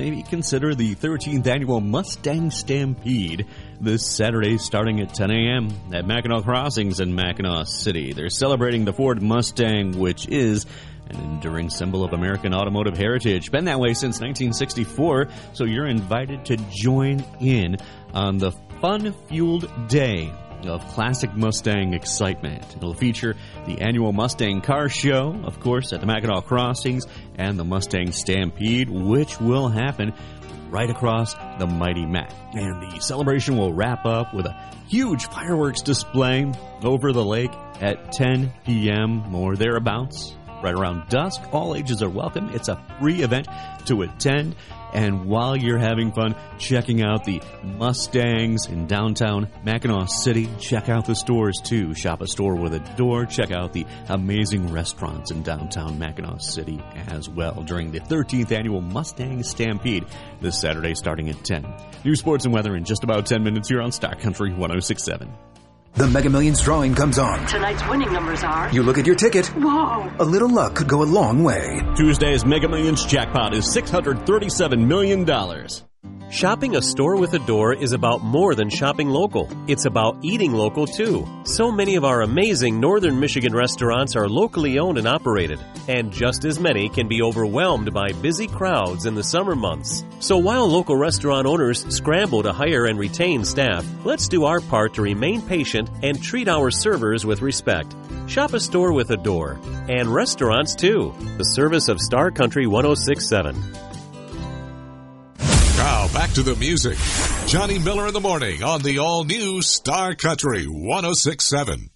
maybe consider the 13th annual Mustang Stampede this Saturday starting at 10 a.m. at Mackinac Crossings in Mackinac City. They're celebrating the Ford Mustang, which is an enduring symbol of American automotive heritage. Been that way since 1964, so you're invited to join in on the fun-fueled day of classic Mustang excitement. It'll feature the annual Mustang Car Show, of course, at the Mackinac Crossings, and the Mustang Stampede, which will happen right across the mighty Mac. And the celebration will wrap up with a huge fireworks display over the lake at 10 p.m. or thereabouts. Right around dusk, all ages are welcome. It's a free event to attend. And while you're having fun checking out the Mustangs in downtown Mackinac City, check out the stores too. Shop a store with a door. Check out the amazing restaurants in downtown Mackinac City as well during the 13th annual Mustang Stampede this Saturday starting at 10. New sports and weather in just about 10 minutes here on Star Country 106.7. The Mega Millions drawing comes on. Tonight's winning numbers are... You look at your ticket. Whoa! A little luck could go a long way. Tuesday's Mega Millions jackpot is $637 million. Shopping a store with a door is about more than shopping local. It's about eating local, too. So many of our amazing Northern Michigan restaurants are locally owned and operated, and just as many can be overwhelmed by busy crowds in the summer months. So while local restaurant owners scramble to hire and retain staff, let's do our part to remain patient and treat our servers with respect. Shop a store with a door. And restaurants, too. The service of Star Country 106.7. Now back to the music. Johnny Miller in the morning on the all-new Star Country 106.7.